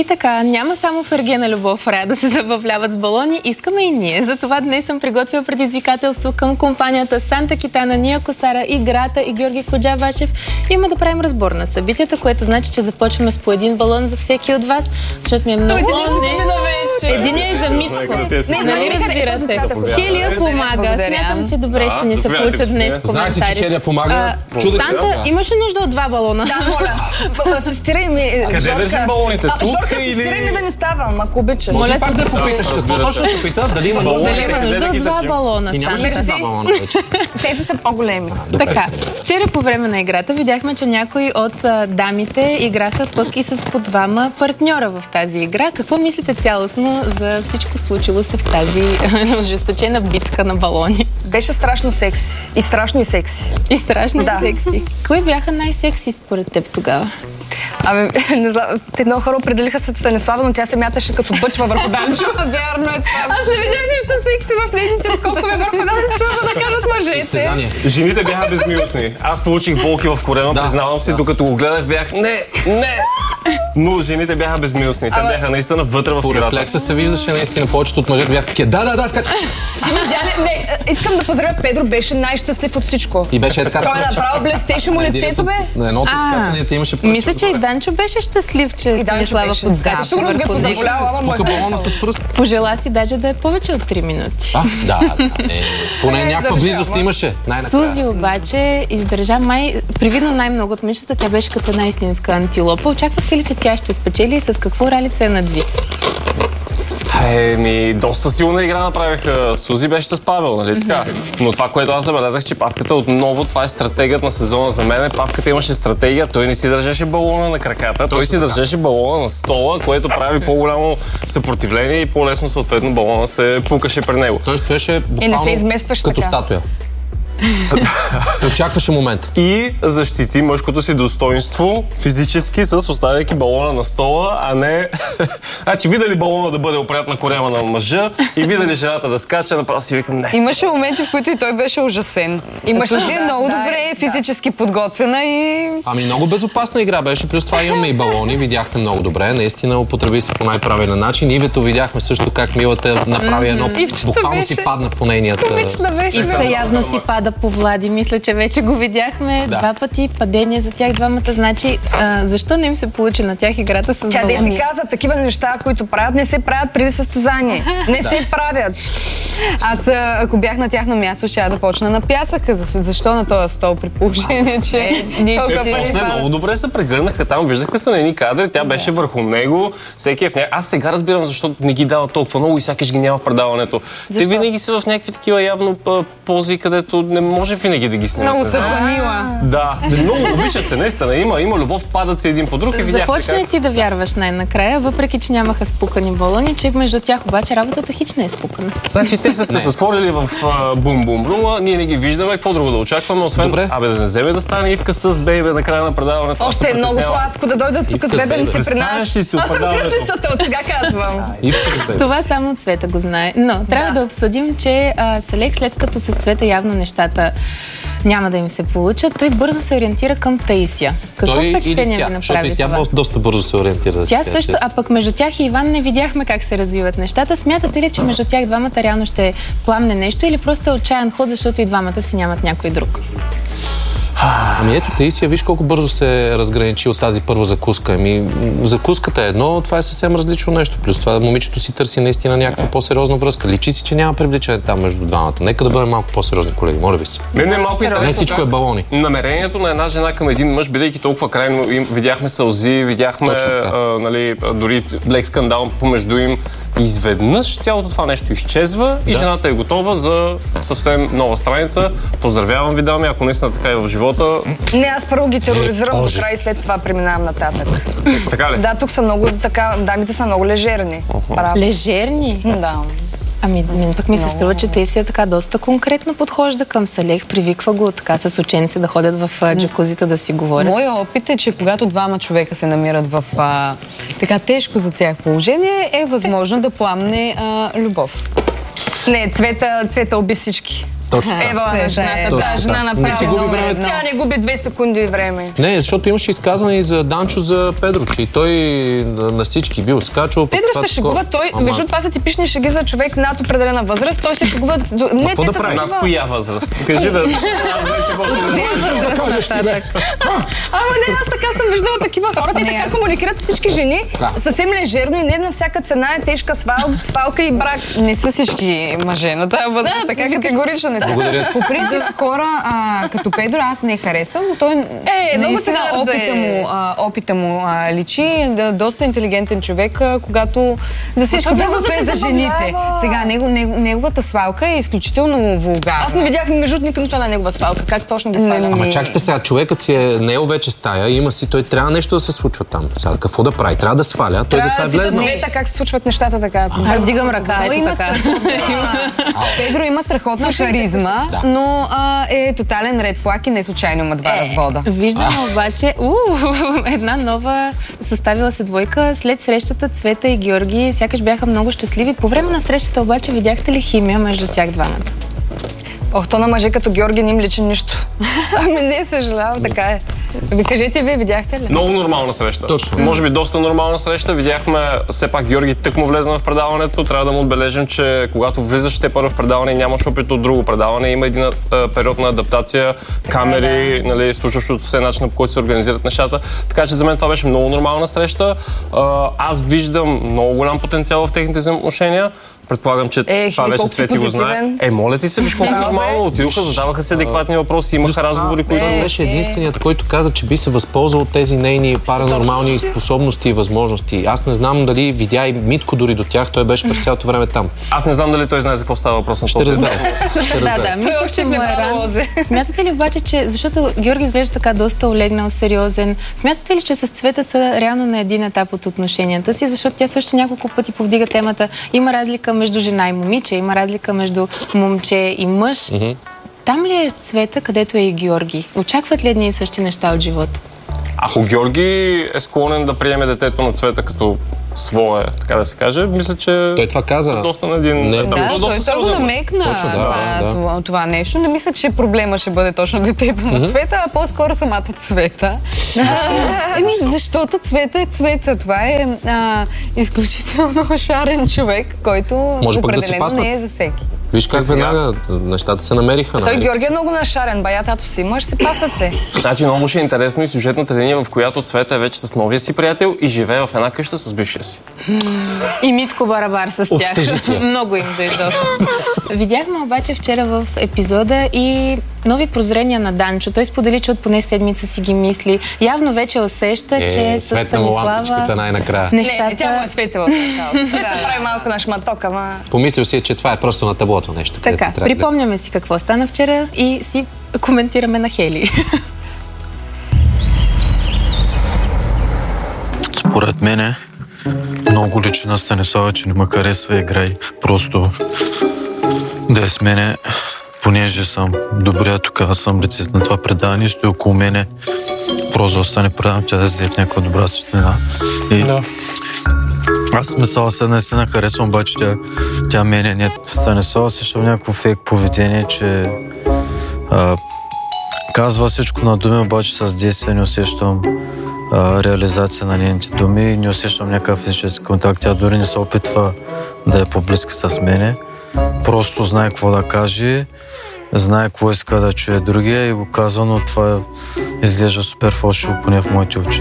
И така, няма само в Ергена Любов Рая да се забавляват с балони, искаме и ние. Затова днес съм приготвила предизвикателство към компанията Санта Китана, Ния Косара, Играта и Георги Коджабашев. Има да правим разбор на събитията, което значи, че започваме с по един балон за всеки от вас, защото ми е много лозни. Единият е за Митко. Нали разбирате? Хелия помага. Смятам, че добре ще ни се получат днес коментари. Знаеш си, че Хелия помага. Санта, имаш ли нужда от 2 балона? Да, моля. Асистирай ми. Къде държим балоните? Тук или... Асистирай ми да не ставам, ако обичаш. Може пак да попиташ. Какво точно попита? Дали има нужда? Дали има нужда от 2 балона? И нямаше 2 балона вече. Тези са по-големи. Така, вчера по време на играта видяхме, че някои от дамите играха пък и с по 2 партньора в тази игра. Какво мислите цялостно за всичко случило се в тази ожесточена битка на балони? Беше страшно секси. И страшно и секси. И страшно секси. Кои бяха най-секси според теб тогава? Ами, не знам, те много хора определиха се Станислава, но тя се мяташе като бъчва върху Данчо. Вярно е това. Аз не видях нищо секси в нейните скокове върху Данчо, да кажат мъжете. Жените бяха безмилостни. Аз получих болки в корема, признавам си, докато го гледах бях не! Но жените бяха безмилостни. Те бяха наистина вътре в играта. По рефлекса се виждаше наистина, повечето от мъжете бяха такива. Да, скача. Искам да поздравя Педро, беше най-щастлив от всичко. И беше така. Той направо блестеше му лицето, бе. На едното от скачанията имаше... Мисля, че и Данчо беше щастлив, че Станислава подскача. Сигурно ги позаболява, спука балона с пръст. Пожела си даже да е повече от 3 минути. Да. Поне някаква близост имаше. Сузи обаче издържа привидно най-много от мечтата. Тя беше като една истинска антилопа. Очаквате ли, че тя ще спечели и с какво ралица я надви? Доста силна игра направиха. Сузи беше с Павел, нали така? Но това, което аз забелязах, че Павката отново, това е стратегията на сезона за мен. Павката имаше стратегия, той не си държеше балона на краката, той си държеше балона на стола, което прави по-голямо съпротивление и по-лесно съответно балона се пукаше при него. Той стоеше буквално като статуя. Очакваше момент. И защити мъжкото си достоинство физически, с оставяйки балона на стола, а не... Значи, видали балона да бъде опрят на корема на мъжа и видали жената да скача, направо си викам не. Имаше моменти, в които и той беше ужасен. Имаше много добре физически подготвена и... Ами много безопасна игра беше, плюс това имаме и балони, видяхте много добре, наистина употреби се по най-правилен начин. Ивето видяхме също как Милата направи едно, буквално си падна по нейният... Ивка явно си пада по Влади. Мисля, че вече го видяхме 2 пъти. Падение за тях двамата. Значи, защо не им се получи на тях играта с балони? Тя си каза, такива неща, които правят, не се правят преди състезание. Не се правят. Аз, ако бях на тяхно място, ще да почна на пясъка. Защо на този стол при положение, че... Много добре се прегърнаха там, виждахме се на едни кадри, тя беше върху него, всеки е в някакъв... Аз сега разбирам, защото не ги дава толкова много и сякаш ги няма в предаването. Те винаги са в някакви такива явно пози, където не може винаги да ги снимат. Много се планила. Да, много обичат се, наистина. Има любов, падат се един по друг и видяхте Започна ти да вярваш най-накрая, въпреки че нямаха спукани балони, че между тях обаче работата хич не е спукана. Значи те са се сфорили в бум-бум-брума, ние не ги виждаме, какво друго да очакваме, освен да не вземе да стане Ивка с бебе на края на предаването. Още е много сладко да дойдат тук с бебе да се при нас. Аз съм кръстницата, от сега казвам. Това само Цвета го знае. Но трябва да обсъдим, че Селек, след като с Цвета явно нещата няма да им се получат, той бързо се ориентира към Таисия. Какво впечатление ви направи това? Тя доста бързо се ориентира. Тя също, а пък между тях и Иван не видяхме как се развиват нещата. Смятате ли, че между тях двамата реално ще пламне нещо или просто е отчаян ход, защото и двамата си нямат някой друг? Ами ето, Таисия, виж колко бързо се разграничи от тази първа закуска. Закуската е едно, това е съвсем различно нещо. Плюс това момичето си търси наистина някаква по-сериозна връзка. Личи си, че няма привличане там между двамата. Нека да бъдем малко по-сериозни, колеги, моля ви се. Не, малко интересно. Не всичко е балони. Намерението на една жена към един мъж, бидейки толкова крайно, видяхме сълзи, видяхме дори лек скандал помежду им. Изведнъж цялото това нещо изчезва и жената е готова за съвсем нова страница. Поздравявам ви, дами, ако наистина така е в живота. Не, аз първо ги тероризирам до край и след това преминавам нататък. Така ли? Да, тук са много така, дамите са много лежерни. Лежерни? Да. Ами, пък ми се струва, че Таисия така доста конкретно подхожда към Селех, привиква го така с ученици да ходят в джакузита да си говорят. Моя опит е, че когато двама човека се намират в така тежко за тях положение, е възможно да пламне любов. Не, Цвета уби всички. Точно Ева на жената, да, жена на Не си губи време. Тя не губи 2 секунди време. Не, защото имаше изказване и за Данчо за Педро, че и той на всички бил скачал. Педро се шегува, той, между това са типични шеги за човек над определена възраст, той се шегува... Не, те са такива... Над коя възраст? Кажи да... Ама не, аз така съм виждала такива хора, те така комуникират всички жени, съвсем лежерно и не на всяка цена е тежка свалка и брак. Не са всички мъже на тази възраст, така категорично не са. По принцип хора, като Педро аз не харесвам, но той наистина опита му личи, доста интелигентен човек, когато за всичко друго е за жените. Сега, неговата свалка е изключително вулгарна. Аз не видях между нито на негова свалка, как точно ги сваля. Ама чакайте сега, човекът си е наел вече стая, има си, той трябва нещо да се случва там. Сега, какво да прави? Трябва да сваля, той затова е влезнал. Цвета как се случват нещата така. Аз дигам ръка, ето така. Педро има страхотна харизма, но е тотален ред флаг и не случайно има 2 развода. Виждам обаче една нова съставила се двойка. След срещата Цвета и Георги сякаш бяха много щастливи. По време на срещата обаче видяхте ли химия между тях двамата? Ох, то на мъже като Георги не им личи нищо. Ами не, съжалявам, така е. Ви кажете, вие видяхте ли? Много нормална среща. Точно. Може би доста нормална среща. Видяхме, все пак Георги тъкмо влезна в предаването. Трябва да му отбележим, че когато влизаш те първо в предаване и нямаш опит от друго предаване, има един период на адаптация, камери, нали, слушащото се начин, по който се организират нещата. Така че за мен това беше много нормална среща. Аз виждам много голям потенциал в техните взаимоотношения. Предполагам, че това вече Цвети го знае. Моля ти се, виж колко нормално. Отидоха, задаваха се адекватни въпроси, имаха разговори, които... Той беше единственият, който каза, че би се възползвал от тези нейни паранормални способности и възможности. Аз не знам дали видя и Митко дори до тях, той беше през цялото време там. Аз не знам дали той знае за какво става въпрос на този. Да, мисля, че му е рано. Смятате ли обаче, че, защото Георги изглежда така доста олегнал, сериозен, смятате ли, че с Цвета са реално на един етап от отношенията си, защото тя също няколко пъти повдига темата, има разлика между жена и момиче, има разлика между момче и мъж. Там ли е Цвета, където е и Георги? Очакват ли едни и същи неща от живота? Ако Георги е склонен да приеме детето на Цвета като свое, така да се каже, мисля, че той това каза. Доста на един... той го намекна това нещо. Не мисля, че проблема ще бъде точно детето на Цвета, а по-скоро самата Цвета. Защото Цвета е Цвета. Това е изключително шарен човек, който определено не е за всеки. Виж как веднага нещата се намериха. Той Георги е много нашарен, баятато си имаш, се пасват се. Значи много ще е интересно и сюжетната линия, в която Цвета е вече с новия си приятел и живее в една къща с бившия си. И Митко барабар с тях. Много им дойдоха. Видяхме обаче вчера в епизода и нови прозрения на Данчо. Той сподели, че от поне седмица си ги мисли. Явно вече усеща, че с Станислава най-накрая. Нещата... Не, тя му е светила в началото. Той се прави малко на шматок, ама... Помислил си, че това е просто на таблото нещо. Така, припомняме си какво стана вчера и си коментираме на Хели. Според мене много личи на Станислава, че не ме харесва игра и просто да е с мене, понеже съм добрия тук, аз съм лицето на това предаване, стои около мене, просто да остане предаване, тя да взе в някаква добра светлина. И аз Станислава се наистина харесвам, обаче тя мене не. Станислава също някакво фейк поведение, че казва всичко на думи, обаче с действие не усещам реализация на нейните думи и не усещам някакъв физически контакт. Тя дори не се опитва да е по-близка с мене. Просто знае какво да каже, знае какво иска да чуе другия и го казва, но това изглежда супер фалшиво, поне в моите очи.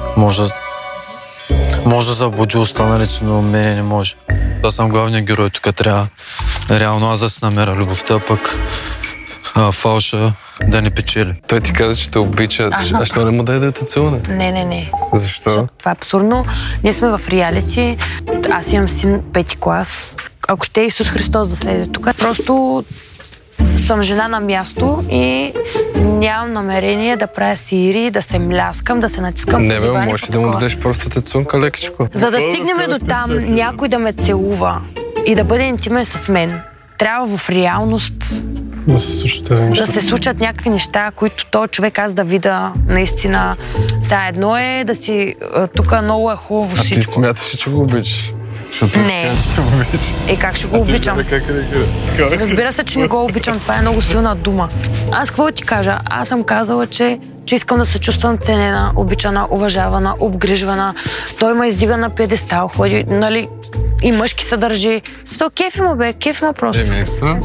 Може да заблуди останалите, но мене не може. Аз съм главният герой, тук трябва реално аз да си намеря любовта, пък фалша да не печели. Той ти каза, че те обича. Защо не му дай да те целуне? Не. Защо? Това е абсурдно. Ние сме в реалити. Аз имам син 5-ти клас. Ако ще Исус Христос да слезе тук, просто съм жена на място и нямам намерение да правя сири, да се мляскам, да се натискам. Не, можеш да му дадеш просто тецунка лекичко. За да стигнем до там някой да ме целува и да бъде интимен с мен, трябва в реалност да се случат някакви неща, които този човек аз да видя наистина. Сега едно е да си тук много е хубаво всичко. А ти смяташ, че го обичаш? Защото Не. така, че те обича. Как ще го обичам? Как реагира? Разбира се, че не го обичам. Това е много силна дума. Аз какво ти кажа? Аз съм казала, че искам да се чувствам ценена, обичана, уважавана, обгрижвана. Той ме издига на пиедестал, ходи, нали, и мъжки се държи. Кефи му бе, кефи му просто. Еми екстра.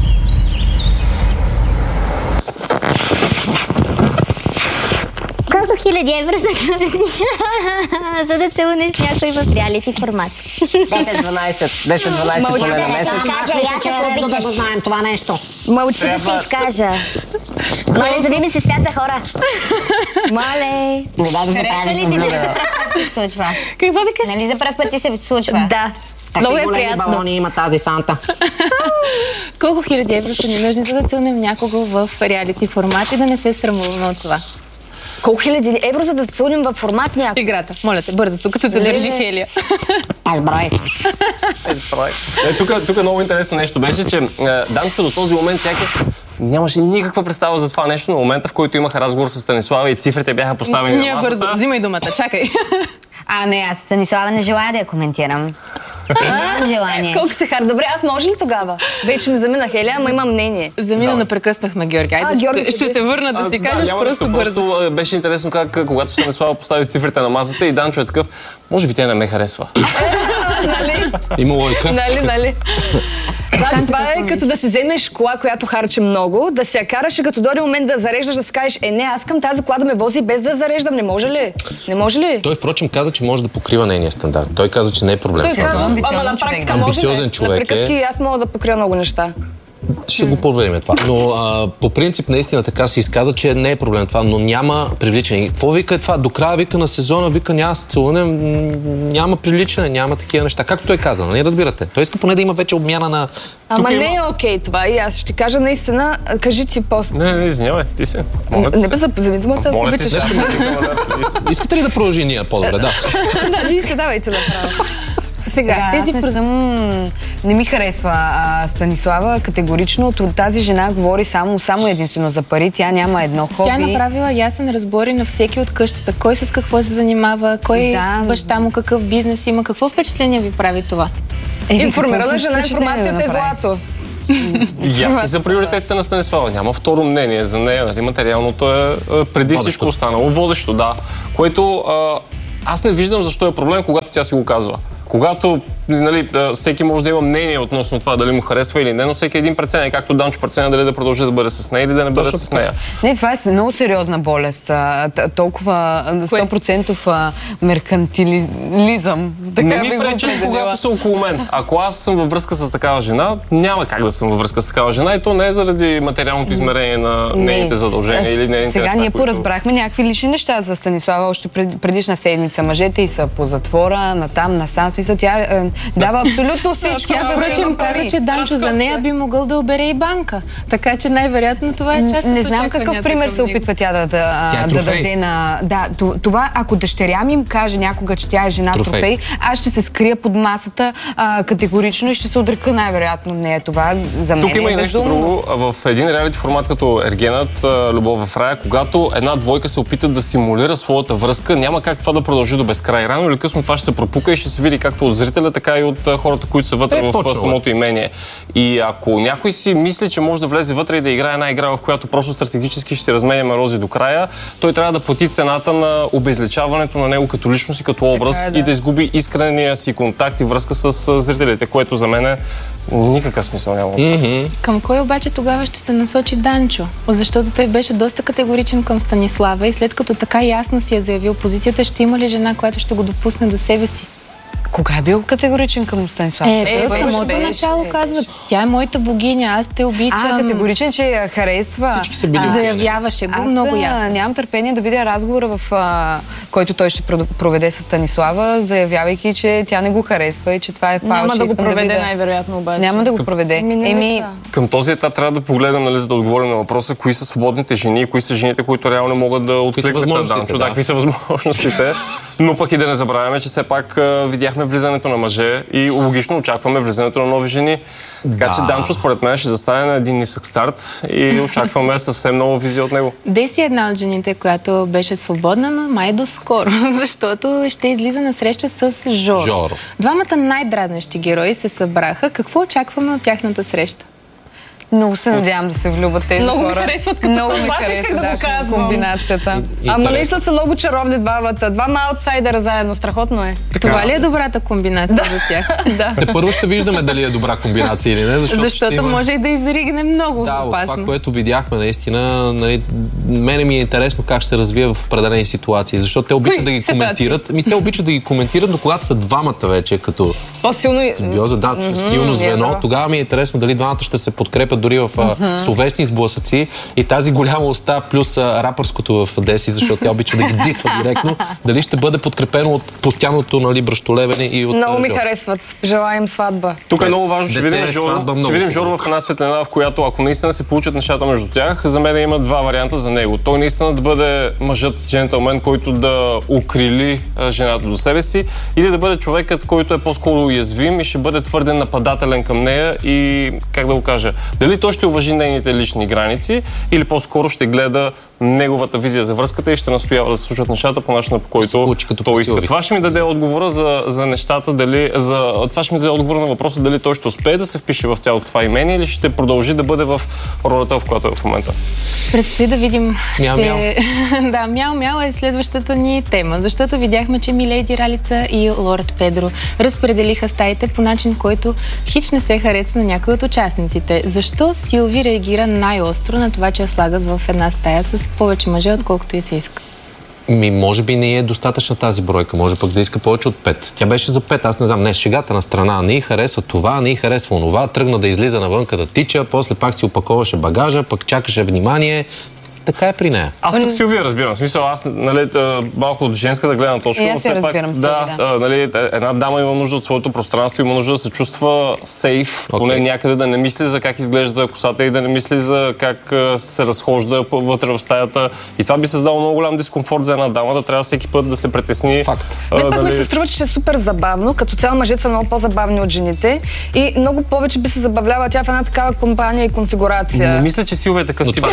Колко хиляди евро за да целунеш някой в реалити формат? 10-12 поне на месец. Кажа, я те обичаш. Да го знаем това нещо. Мълчи да се изкажа. Моля, зови ми се свята хора. Мале. Не дай да се правиш на влюбена. Случва. Какво да кажеш? Нали за пръв път ти се случва? Да. Много е приятно. Балони има тази Санта. Колко хиляди евро са ни нужни, за да целунем някого в реалити формат и да не се срамуваме от това? Колко хиляди евро, за да целунем във формат някой? Играта. Моля те, бързо, тук като те държи Хелия. Аз брой. Тук много интересно нещо беше, че Данчо до този момент нямаше никаква представа за това нещо, но момента, в който имаха разговор с Станислава и цифрите бяха поставени на масата. Бързо, взимай думата, чакай. Не, аз Станислава не желая да я коментирам. Нямам желание. Колко се хар. Добре, аз може ли тогава? Вече ми замина Хелия, ама имам мнение. Напрекъснахме Георги. Айде, ще те върна да си кажеш просто бързо. Просто беше интересно как, когато Станислава постави цифрите на масата и Данчо е такъв, може би тя не ме харесва. Има лойка. Нали. Това е като да си вземеш кола, която харчи много, да си я караш и като дойде момент да зареждаш, да си кажеш, не, аз искам тази кола да ме вози без да зареждам. Не може ли? Не може ли? Той, впрочем, каза, че може да покрива нейния стандарт. Той каза, че не е проблем. Той каза, ама на практика може. Амбициозен човек е. На приказки аз мога да покрия много неща. Ще го проверим това. Но по принцип наистина така се изказа, че не е проблем това, но няма привличане. Какво вика това? До края вика на сезона, вика няма се целунем, няма привличане, няма такива неща. Както той каза, нали разбирате? Той иска поне да има вече обмяна на... Ама не е окей това и аз ще кажа наистина, кажи ти пост. Не, извинявай, ти си. Не бе, вземи думата, обичаш. Искате ли да продължи ние по-добре? Да. Да, ти се давайте направо. Сега, не ми харесва Станислава категорично. Тази жена говори само единствено за пари. Тя няма едно хоби. Тя е направила ясен разбор и на всеки от къщата. Кой с какво се занимава, кой баща му какъв бизнес има. Какво впечатление ви прави това? Информирана жена, информацията е злато. Ясни са приоритетите на Станислава. Няма второ мнение за нея. Нали? Материалното е преди всичко останало. Водещо, да. Което аз не виждам защо е проблем, когато тя си го казва. Когато всеки може да има мнение относно това дали му харесва или не, но всеки един преценя, както Данчо преценя дали да продължи да бъде с нея или да не бъде с нея. Не, това е много сериозна болест. Толкова 100% меркантилизъм. Не ми пречи, когато са около мен. Ако аз съм във връзка с такава жена, няма как да съм във връзка с такава жена и то не е заради материалното измерение на нейните задължения или нейните сега неща. Ние поразбрахме някакви лични неща за Станислава още предишна седмица. Мъжете й са по затвора, натам, насам. Смисъл, тя дава абсолютно всичко. Впрочем, каза, че Данчо за нея би могъл да обере и банка. Така че най-вероятно това е част от очакванията. Не знам какъв пример се опитва тя да даде на... Да, това, ако дъщеря ми им каже някога, че тя е жена трофей, аз ще се скрия под масата категорично и ще се отрека най-вероятно нея. Това за мен е безумно. Тук има и нещо друго. В един реалити формат като Ергенът, Любов в рая, когато една двойка се опита да симулира своята връзка, няма как това да продължи до безкрай. Рано или късно това ще се пропука и ще се види както от зрителя, така и от хората, които са вътре в самото имение. И ако някой си мисли, че може да влезе вътре и да играе една игра, в която просто стратегически ще си разменяме рози до края, той трябва да плати цената на обезличаването на него като личност и като образ и да изгуби искрения си контакт и връзка с зрителите, което за мен е никакъв смисъл няма. Към кой обаче тогава ще се насочи Данчо? Защото той беше доста категоричен към Станислава и след като така ясно си е заявил позицията, ще има ли жена, която ще го допусне до себе си? Кога е бил категоричен към Станислава? Той от самото начало казва, тя е моята богиня, аз те обичам. Категоричен, че я харесва. Всички са били. Заявяваше го много ясно. Аз нямам търпение да видя разговора, в който той ще проведе с Станислава, заявявайки, че тя не го харесва и че това е фалш. Няма да го проведе най-вероятно обаче. Няма да го проведе. Към този етап трябва да погледнем, за да отговорим на въпроса, кои са свободните жени, кои са жените, които реално могат да откликнат на Данчо. Какви са възможностите. Но пък и да не забравяме, че все пак видяхме влизането на мъже и логично очакваме влизането на нови жени. Така че Данчо според мен ще застане на един нисък старт и очакваме съвсем много визия от него. Деси е една от жените, която беше свободна, но май доскоро, защото ще излиза на среща с Жоро. Двамата най-дразнещи герои се събраха. Какво очакваме от тяхната среща? Много се надявам да се влюбят тези много хора. Много ми харесват, като много ми харесва комбинацията. Ама наистина са много чаровни двамата. Двама аутсайдера заедно. Страхотно е. Това ли е добрата комбинация за тях? Да. Първо ще виждаме дали е добра комбинация или не, защото може и да изригне много опасно. Да, това, което видяхме наистина, нали, мене ми е интересно как ще се развие в определени ситуации, защото те обичат да ги коментират. Те обичат да ги коментират, но когато са двамата вече като симбиоза, силно звено, тогава ми е интересно дали двамата ще се подкрепят дори в словесни сблъсъци и тази голяма уста плюс рапърското в Деси, защото тя обича да ги дисва директно, дали ще бъде подкрепено от постоянното, нали, бръщолевене и от... Много ми харесват. Желаем сватба. Тук е много важно, че видим Жоро в една светлина, в която ако наистина се получат нещата между тях, за мен има два варианта за него. Той наистина да бъде мъжът джентълмен, който да укрили жената до себе си, или да бъде човекът, който е по-скоро уязвим и ще бъде твърде нападателен към нея и, как да го кажа, дали той ще уважи нейните лични граници или по-скоро ще гледа неговата визия за връзката и ще настоява да се случват нещата по начина, по който той иска. Това ще ми даде отговора за нещата, това ще ми даде отговора на въпроса дали той ще успее да се впише в цялото това имение или ще продължи да бъде в ролята, в която е в момента. Предстои да видим. Да, мяу-мяу е следващата ни тема, защото видяхме, че Миледи Ралица и Лорд Педро разпределиха стаите по начин, който хич не се хареса на някои от участниците. Защо Силви реагира най-остро на това, че я слагат в една стая с повече мъже, отколкото и се иска? Може би не е достатъчна тази бройка. Може пък да иска повече от 5. Тя беше за 5. Аз не знам. Не, шегата на страна. Не й харесва това, не й харесва онова. Тръгна да излиза навънка да тича, после пак си опаковаше багажа, пък чакаше внимание. Така е при нея. Аз пък Силвия разбирам. В смисъл, аз, нали, малко от женската гледна точка, но все пак, нали, една дама има нужда от своето пространство, има нужда да се чувства сейф, поне някъде да не мисли за как изглежда косата и да не мисли за как се разхожда вътре в стаята. И това би създало много голям дискомфорт за една дама, да трябва всеки път да се притесни. Факт. Пък ми се струва, че е супер забавно. Като цяло мъжете са много по-забавни от жените и много повече би се забавлява тя в една такава компания и конфигурация. Не мисля, че Силвия е такъв тип.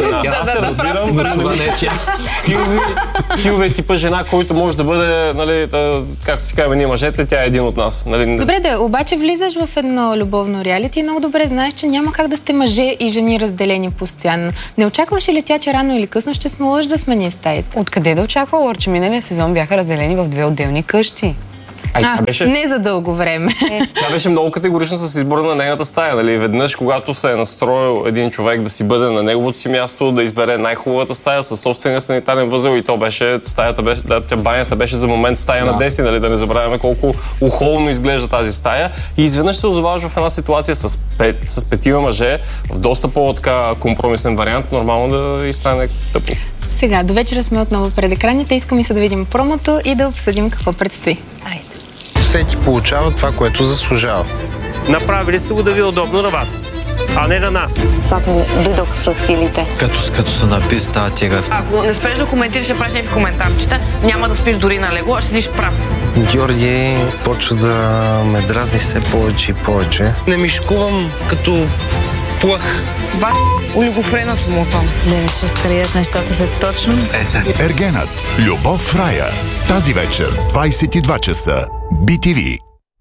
Силвия е типа жена, който може да бъде, нали, както си казваме ние мъжете, тя е един от нас. Нали? Добре, обаче влизаш в едно любовно реалити и много добре знаеш, че няма как да сте мъже и жени разделени постоянно. Не очакваш ли тя, че рано или късно ще се наложи да смени стаите? Откъде да очаква, Лор, че миналия сезон бяха разделени в две отделни къщи? Не за дълго време. Тя беше много категорична с избора на нейната стая. Нали? Веднъж, когато се е настроил един човек да си бъде на неговото си място, да избере най-хубавата стая със собствения санитарен възел и то беше, банята беше за момент стая на Деси, нали? Да не забравяме колко ухолно изглежда тази стая. И изведнъж се озоваваш в една ситуация с петима мъже, в доста по-така компромисен вариант, нормално да и стане тъпо. Сега, до вечера сме отново пред екраните, искаме се да видим промото и да обсъдим какво предстои. Айде. Всеки получава това, което заслужава. Направили сте го да ви е удобно на вас, а не на нас. Това ми дойдох свръх силите. Като се напи, става тегав. Ако не спреш да коментираш, ще правиш някакви коментарчета, няма да спиш дори на легло, а ще седиш прав. Георги почва да ме дразни все повече и повече. Не ми шкувам като плъх. Олигофрена съм от там. Да не се разкрият нещата са точно. Ергенът. Любов в рая. Тази вечер, 22 часа. BTV.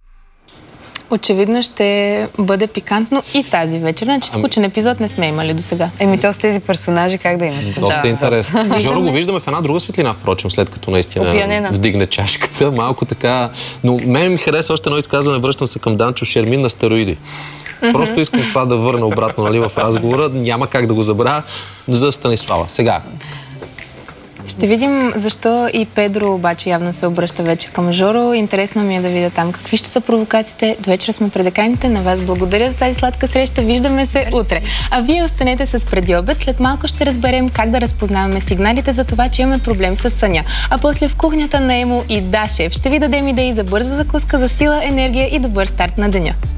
Очевидно ще бъде пикантно и тази вечер. Значи скучен епизод не сме имали до сега. То с тези персонажи как да има? Доста интересно. Жоро го виждаме в една друга светлина, впрочем, след като наистина вдигне чашката. Малко така. Но мен ми хареса още едно изказване, връщам се към Данчо, Шермин на стероиди. Просто искам това да върна обратно, нали, в разговора. Няма как да го забравя за Станислава. Сега. Ще видим защо и Педро обаче явно се обръща вече към Жоро. Интересно ми е да видя там какви ще са провокациите. До вечера сме пред екраните. На вас благодаря за тази сладка среща. Виждаме се утре. А вие останете с преди обед. След малко ще разберем как да разпознаваме сигналите за това, че имаме проблем с съня. А после в кухнята на Емо и Да Шеф ще ви дадем идеи за бърза закуска, за сила, енергия и добър старт на деня.